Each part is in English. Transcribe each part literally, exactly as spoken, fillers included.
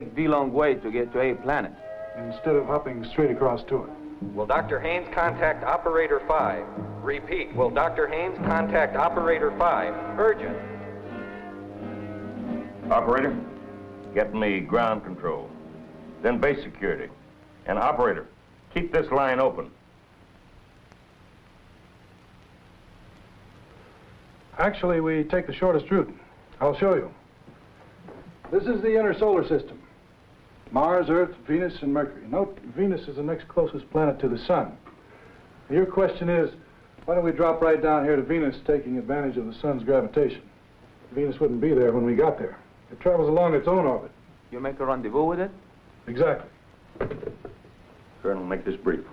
V long way to get to A planet. Instead of hopping straight across to it. Will Doctor Haynes contact Operator five? Repeat, will Doctor Haynes contact Operator five? Urgent. Operator, get me ground control, then base security. And operator, keep this line open. Actually, we take the shortest route. I'll show you. This is the inner solar system. Mars, Earth, Venus, and Mercury. Note, Venus is the next closest planet to the sun. Your question is, why don't we drop right down here to Venus, taking advantage of the sun's gravitation? Venus wouldn't be there when we got there. It travels along its own orbit. You make a rendezvous with it? Exactly. Colonel, make this brief.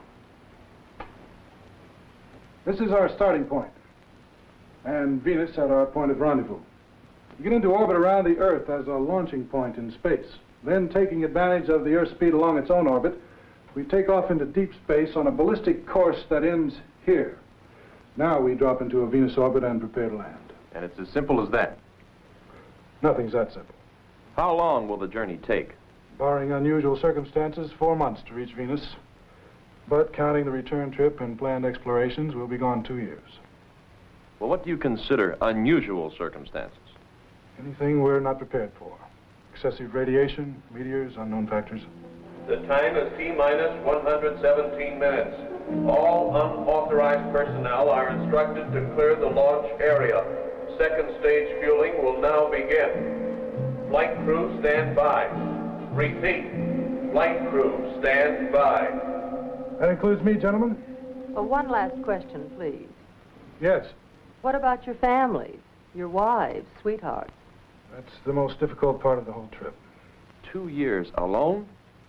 This is our starting point, and Venus at our point of rendezvous. We get into orbit around the Earth as a launching point in space. Then, taking advantage of the Earth's speed along its own orbit, we take off into deep space on a ballistic course that ends here. Now we drop into a Venus orbit and prepare to land. And it's as simple as that. Nothing's that simple. How long will the journey take? Barring unusual circumstances, four months to reach Venus. But counting the return trip and planned explorations, we'll be gone two years. Well, what do you consider unusual circumstances? Anything we're not prepared for. Excessive radiation, meteors, unknown factors. The time is T minus one hundred seventeen minutes. All unauthorized personnel are instructed to clear the launch area. Second stage fueling will now begin. Flight crew, stand by. Repeat, flight crew, stand by. That includes me, gentlemen? Oh, one last question, please. Yes. What about your families, your wives, sweethearts? That's the most difficult part of the whole trip. Two years alone?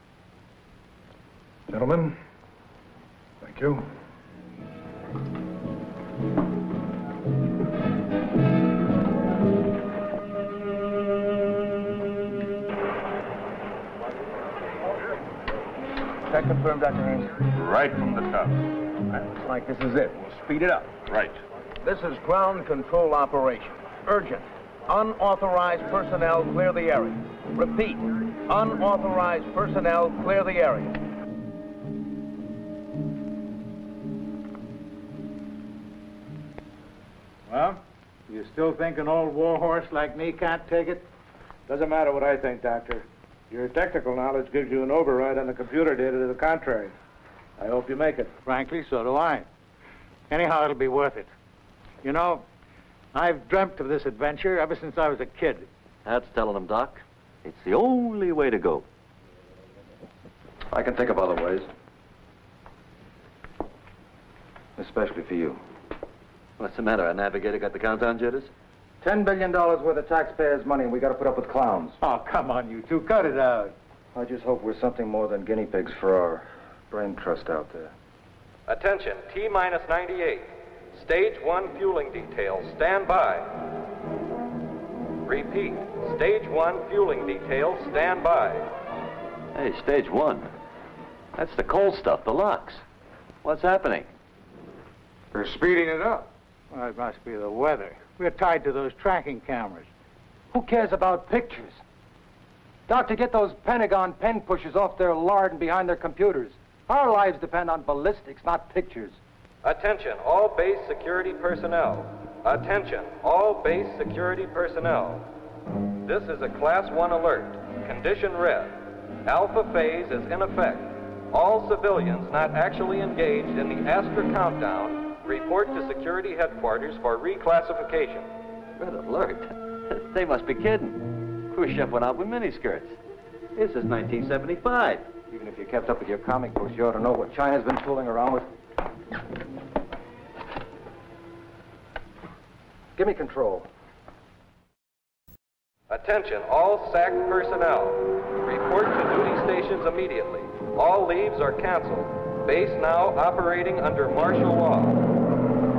Gentlemen, thank you. Check confirmed, Doctor Haynes. Right from the top. Looks like this is it. We'll speed it up. Right. This is ground control operation. Urgent. Unauthorized personnel clear the area. Repeat. Unauthorized personnel clear the area. Well, you still think an old warhorse like me can't take it? Doesn't matter what I think, Doctor. Your technical knowledge gives you an override on the computer data to the contrary. I hope you make it. Frankly, so do I. Anyhow, it'll be worth it. You know, I've dreamt of this adventure ever since I was a kid. That's telling them, Doc. It's the only way to go. I can think of other ways. Especially for you. What's the matter? Our navigator got the countdown jitters? Ten billion dollars worth of taxpayers' money, and we got to put up with clowns. Oh, come on, you two. Cut it out. I just hope we're something more than guinea pigs for our brain trust out there. Attention, T minus ninety-eight. Stage one fueling details, stand by. Repeat, stage one fueling details, stand by. Hey, stage one. That's the cold stuff, the locks. What's happening? They're speeding it up. Well, it must be the weather. We're tied to those tracking cameras. Who cares about pictures? Doctor, get those Pentagon pen pushers off their lard and behind their computers. Our lives depend on ballistics, not pictures. Attention, all base security personnel. Attention, all base security personnel. This is a Class one alert. Condition red. Alpha phase is in effect. All civilians not actually engaged in the Astra countdown report to security headquarters for reclassification. Red alert? They must be kidding. Khrushchev went out with miniskirts. This is nineteen seventy-five. Even if you kept up with your comic books, you ought to know what China's been fooling around with. Give me control. Attention, all S A C personnel. Report to duty stations immediately. All leaves are canceled. Base now operating under martial law.